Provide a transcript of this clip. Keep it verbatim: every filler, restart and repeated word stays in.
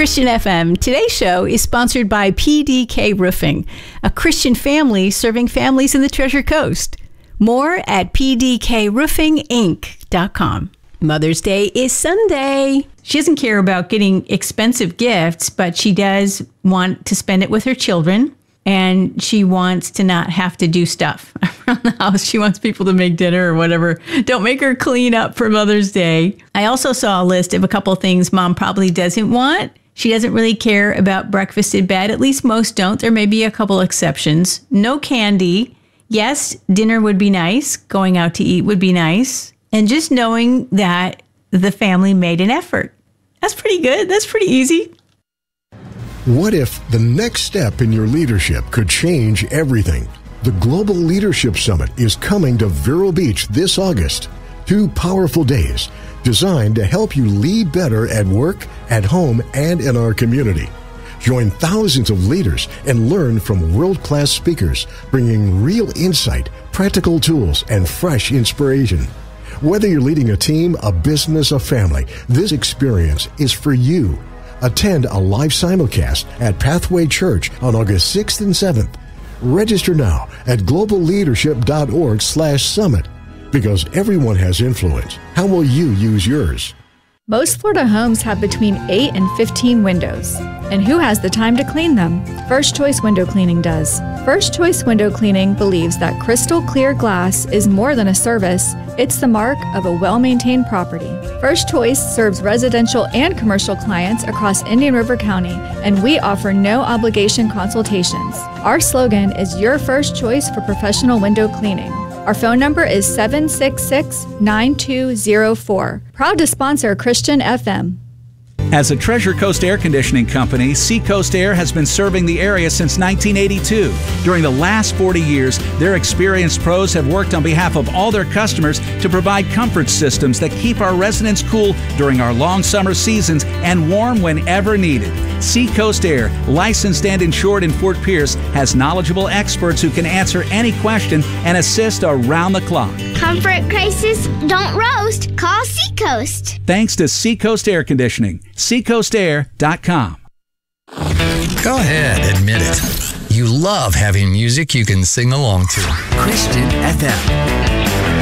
Christian F M. Today's show is sponsored by P D K Roofing, a Christian family serving families in the Treasure Coast. More at p d k roofing inc dot com. Mother's Day is Sunday. She doesn't care about getting expensive gifts, but she does want to spend it with her children. And she wants to not have to do stuff around the house. She wants people to make dinner or whatever. Don't make her clean up for Mother's Day. I also saw a list of a couple of things Mom probably doesn't want. She doesn't really care about breakfast in bed. At least most don't. There may be a couple exceptions. No candy. Yes, dinner would be nice. Going out to eat would be nice. And just knowing that the family made an effort. That's pretty good. That's pretty easy. What if the next step in your leadership could change everything? The Global Leadership Summit is coming to Vero Beach this August. Two powerful days designed to help you lead better at work, at home, and in our community. Join thousands of leaders and learn from world-class speakers, bringing real insight, practical tools, and fresh inspiration. Whether you're leading a team, a business, a family, this experience is for you. Attend a live simulcast at Pathway Church on August sixth and seventh. Register now at global leadership dot org slash summit. Because everyone has influence. How will you use yours? Most Florida homes have between eight and fifteen windows. And who has the time to clean them? First Choice Window Cleaning does. First Choice Window Cleaning believes that crystal clear glass is more than a service, it's the mark of a well-maintained property. First Choice serves residential and commercial clients across Indian River County, and we offer no obligation consultations. Our slogan is your first choice for professional window cleaning. Our phone number is seven six six, nine two zero four. Proud to sponsor Christian F M. As a Treasure Coast air conditioning company, Seacoast Air has been serving the area since nineteen eighty-two. During the last forty years, their experienced pros have worked on behalf of all their customers to provide comfort systems that keep our residents cool during our long summer seasons and warm whenever needed. Seacoast Air, licensed and insured in Fort Pierce, has knowledgeable experts who can answer any question and assist around the clock. Comfort crisis? Don't roast. Call Seacoast. Thanks to Seacoast Air Conditioning. seacoast air dot com. Go ahead, admit it. You love having music you can sing along to. Christian F M.